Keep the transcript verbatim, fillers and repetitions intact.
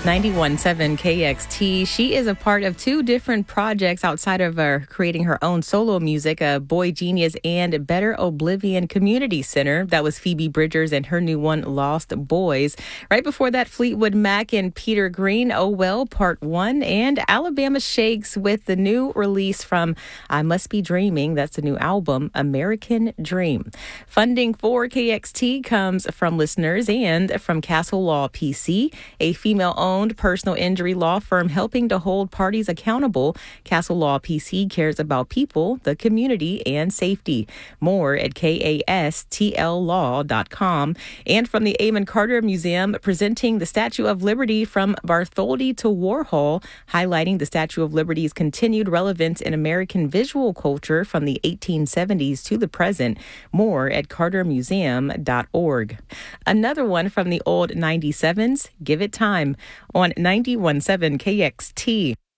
ninety-one point seven K X T. She is a part of two different projects outside of uh, creating her own solo music, uh, Boy Genius and Better Oblivion Community Center. That was Phoebe Bridgers and her new one, Lost Boys. Right before that, Fleetwood Mac and Peter Green, Oh Well, Part one, and Alabama Shakes with the new release from I Must Be Dreaming. That's the new album, American Dream. Funding for K X T comes from listeners and from Castle Law P C, a female-owned personal injury law firm helping to hold parties accountable. Castle Law P C cares about people, the community, and safety. More at kastl law dot com. And from the Amon Carter Museum, presenting the Statue of Liberty from Bartholdi to Warhol, highlighting the Statue of Liberty's continued relevance in American visual culture from the eighteen seventies to the present. More at carter museum dot org. Another one from the old ninety-sevens, Give It Time, on ninety-one point seven K X T.